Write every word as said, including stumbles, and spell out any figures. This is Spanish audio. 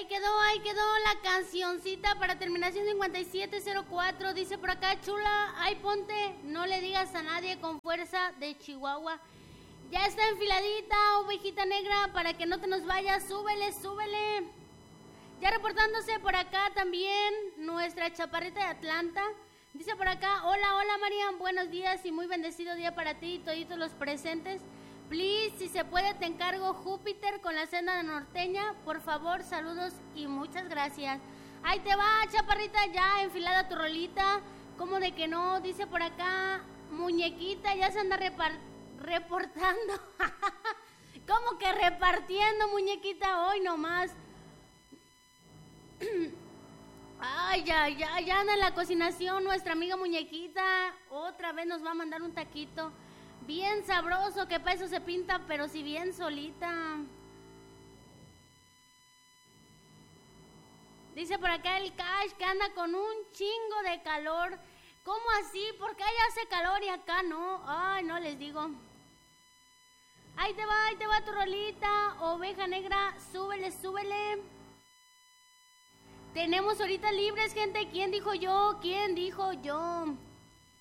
ahí quedó, ahí quedó la cancioncita para terminación cincuenta y siete cero cuatro. Dice por acá, chula, ay ponte, no le digas a nadie con fuerza de Chihuahua. Ya está enfiladita, ovejita negra, para que no te nos vayas, súbele, súbele. Ya reportándose por acá también nuestra chaparrita de Atlanta. Dice por acá, hola, hola Marian, buenos días y muy bendecido día para ti y toditos los presentes. Please, si se puede te encargo Júpiter con la cena norteña, por favor, saludos y muchas gracias. Ahí te va, chaparrita, ya enfilada tu rolita, ¿cómo de que no? Dice por acá, muñequita, ya se anda repar- reportando. ¿Cómo que repartiendo, muñequita? Hoy nomás. Ay, ya, ya, ya anda en la cocinación nuestra amiga muñequita. Otra vez nos va a mandar un taquito bien sabroso, que para eso se pinta, pero si bien solita. Dice por acá el Cash que anda con un chingo de calor. ¿Cómo así? Porque allá hace calor y acá no. Ay, no les digo. Ahí te va, ahí te va tu rolita, oveja negra, súbele, súbele. Tenemos ahorita libres, gente. ¿Quién dijo yo? ¿Quién dijo yo?